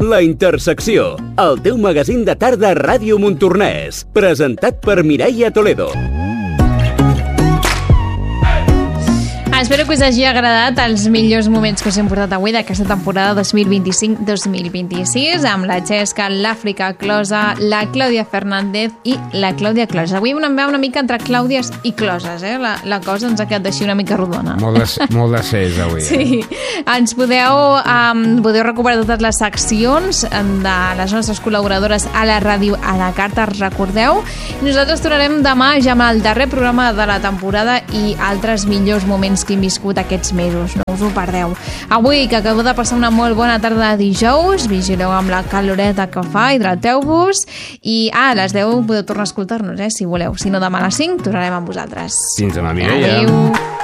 La Intersecció, el teu magazín de tarda a Ràdio Montornès, presentat per Mireia Toledo. Espero que us hagi agradat els millors moments que us hem portat avui d'aquesta temporada 2025-2026 amb la Xesca, l'Àfrica Closa, la Clàudia Fernández i la Clàudia Closa. Avui hem anat una mica entre Clàudies i Closes, La cosa ens ha quedat així una mica rodona. Molt de Cs avui. Sí, ens podeu recuperar totes les seccions de les nostres col·laboradores a la ràdio a la carta, recordeu. I nosaltres tornarem demà ja amb el darrer programa de la temporada i altres millors moments que hem viscut aquests mesos, no us ho perdeu. Avui, que acabeu de passar una molt bona tarda de dijous, vigileu amb la caloreta que fa, hidrateu-vos i a les 10 podeu tornar a escoltar-nos, si voleu. Si no, demà a les 5 tornarem amb vosaltres. Fins demà, Mireia. Adéu.